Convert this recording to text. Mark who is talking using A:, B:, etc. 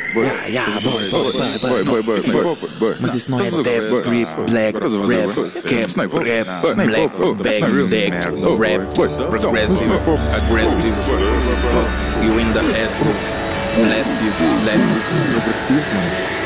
A: Mas isso não é death, grip, black, rap, cap, rap, black, bang, deck, rap, progressive, aggressive, fuck you in the ass, massive, progressivo, mano.